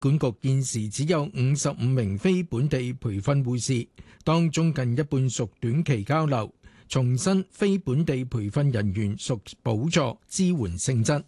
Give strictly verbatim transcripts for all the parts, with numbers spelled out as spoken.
管局現時只有五十五名非本地培訓護士，當中近一半屬短期交流。重申非本地培訓人員屬補助支援性質。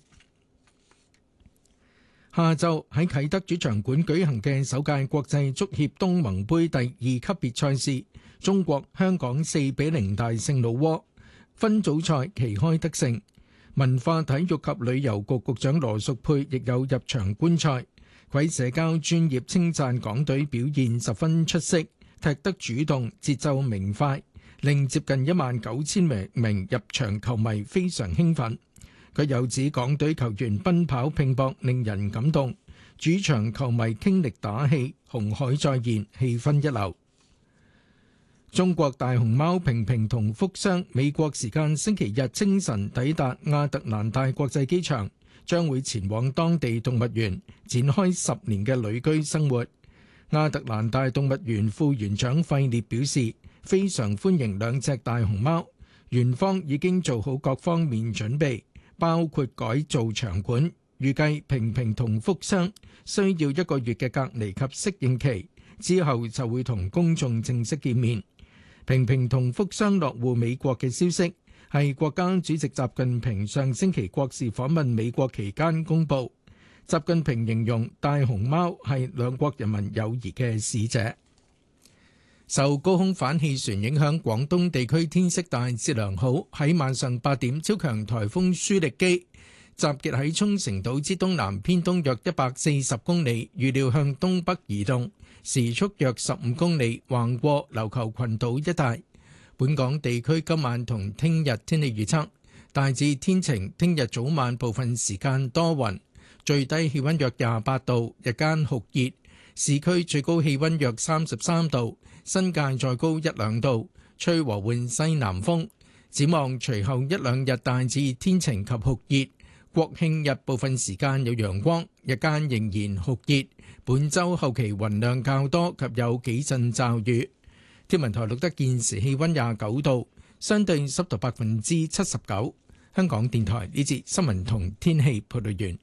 下晝喺啟德主場館舉行嘅首屆國際足協東盟杯第二級別賽事，中國香港四比零大勝老撾，分組賽旗開得勝。文化體育及旅遊局局長羅淑佩亦有入場觀賽，佢喺社交專頁稱讚港隊表現十分出色，踢得主動，節奏明快，令接近一萬九千名入場球迷非常興奮。佢又指港隊球員奔跑拼搏令人感動，主場球迷傾力打氣，紅海再現，氣氛一流。中國大熊貓平平同福箱美國時間星期日清晨抵達亞特蘭大國際機場，將會前往當地動物園展開十年嘅旅居生活。亞特蘭大動物園副園長費列表示，非常歡迎兩隻大熊貓，園方已經做好各方面準備，包括改造場館，預計平平同福箱需要一個月嘅隔離及適應期，之後就會同公眾正式見面。平平同福箱落戶美國嘅消息係國家主席習近平上星期國事訪問美國期間公佈。習近平形容大熊貓係兩國人民友誼嘅使者。受高空反氣旋影響，廣東地區天色大致良好。喺晚上八點，超強颱風舒力基集結喺沖繩島之東南偏東約一百四十公里，預料向東北移動，時速約十五公里，橫過琉球群島一帶。本港地區今晚同聽日天氣預測大致天晴，聽日早晚部分時間多雲，最低氣溫約廿八度，日間酷熱，市區最高氣溫約三十三度。新界再高一兩度，吹和緩西南風。展望隨後一兩日大致天晴及酷熱，國慶日部分時間有陽光，日間仍然酷熱。本週後期雲量較多及有幾陣驟雨。天文台錄得現時氣溫廿九度，相對濕度百分之七十九。香港電台呢節新聞同天氣報道完。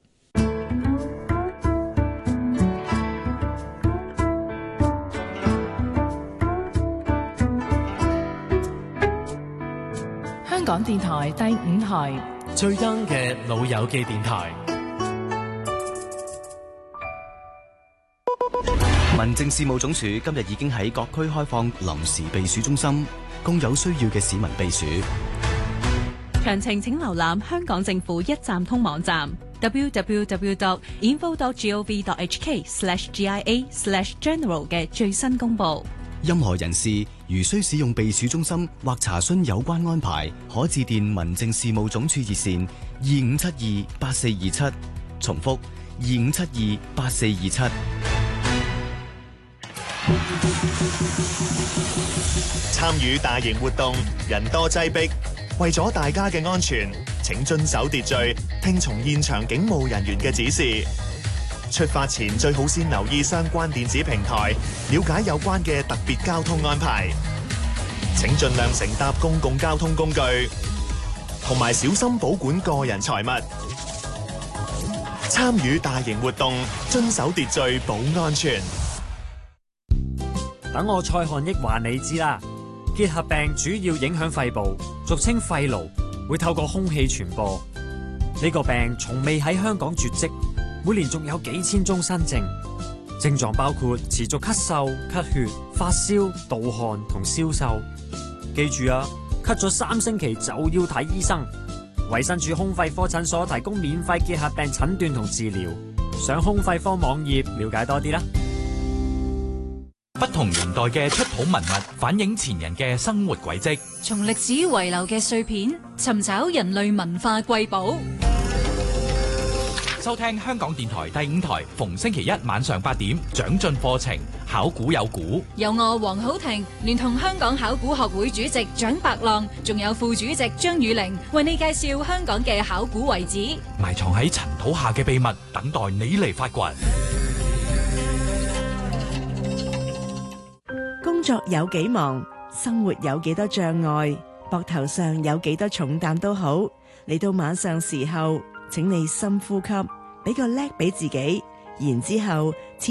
香港電台第五台最 young 嘅老友記電台。 民政事務總署今日已經喺各區開放臨時避暑中心，供有需要嘅市民避暑。 詳情請瀏覽香港政府一站通網站 double-u double-u double-u dot info dot gov dot h k slash g i a slash general 嘅最新公佈。 任何人士如需使用避暑中心或查詢有關安排，可致電民政事務總署熱線二五七二八四二七，重複二五七二八四二七。 參與大型活動，人多擠迫，為咗大家嘅安全，請遵守秩序，聽從現場警務人員嘅指示。出發前最好先留意相關電子平台，了解有關嘅特別交通安排。請盡量乘搭公共交通工具，同埋小心保管個人財物。參與大型活動，遵守秩序，保安全。 等我蔡漢益話你知啦。結核病主要影響肺部，俗稱肺癆，會透過空氣傳播。呢個病從未喺香港絕跡，每年仲有幾千宗新症，症狀包括持續咳嗽、咳血、發燒、盜汗同消瘦。記住啊，咳咗三星期就要睇醫生。衛生署胸肺科診所提供免費結核病診斷同治療，上胸肺科網頁了解多啲啦。 不同年代嘅出土文物反映前人嘅生活軌跡， 從歷史遺留嘅碎片尋找人類文化瑰寶。 收聽香港電台第五台，逢星期一晚上八點，長進課程，考古有古， 由我黃好婷聯同香港考古學會主席蔣伯浪，仲有副主席張宇玲，為你介紹香港嘅考古遺址， 埋藏喺塵土下嘅秘密，等待你嚟發掘。 工作有幾忙，生活有幾多障礙，膊頭上有幾多重擔都好，嚟到晚上時候，請你深呼吸，俾個叻俾自己， 然之後